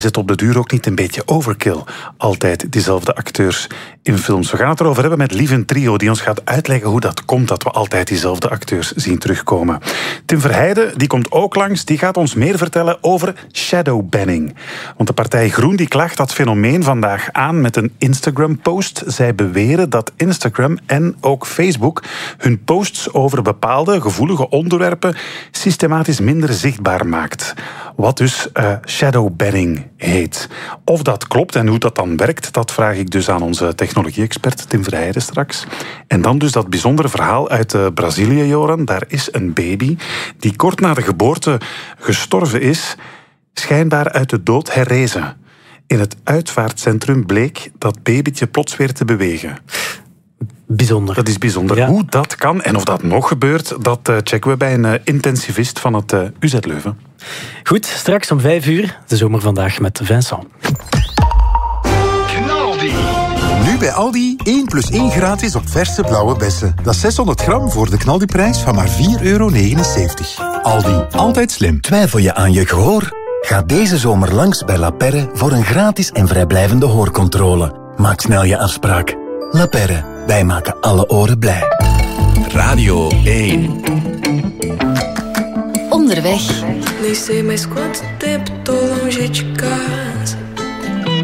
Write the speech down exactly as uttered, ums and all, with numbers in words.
Is het op de duur ook niet een beetje overkill? Altijd diezelfde acteurs in films. We gaan het erover hebben met Lieven Trio, die ons gaat uitleggen hoe dat komt dat we altijd diezelfde acteurs zien terugkomen. Tim Verheijden, die komt ook langs, die gaat ons meer vertellen over shadowbanning. Want de partij Groen die klaagt dat fenomeen vandaag aan met een Instagram-post. Zij beweren dat Instagram en ook Facebook hun posts over bepaalde gevoelige onderwerpen systematisch minder zichtbaar maakt. Wat dus uh, shadowbanning heet. Of dat klopt en hoe dat dan werkt, dat vraag ik dus aan onze technologie-expert Tim Verheijden straks. En dan dus dat bijzondere verhaal uit uh, Brazilië, Joran. Daar is een baby die kort na de geboorte gestorven is, schijnbaar uit de dood herrezen. In het uitvaartcentrum bleek dat babytje plots weer te bewegen. Bijzonder. Dat is bijzonder. Ja. Hoe dat kan en of dat nog gebeurt, dat uh, checken we bij een uh, intensivist van het uh, U Z Leuven. Goed, straks om vijf uur, de zomer vandaag met Vincent. Knaldi. Nu bij Aldi één plus één gratis op verse blauwe bessen. Dat is zeshonderd gram voor de Knaldi-prijs van maar vier euro negenenzeventig. Aldi, altijd slim. Twijfel je aan je gehoor? Ga deze zomer langs bij La Perre voor een gratis en vrijblijvende hoorcontrole. Maak snel je afspraak. La Perre, wij maken alle oren blij. Radio één. Onderweg. Nem sei mais quanto tempo tô longe de casa.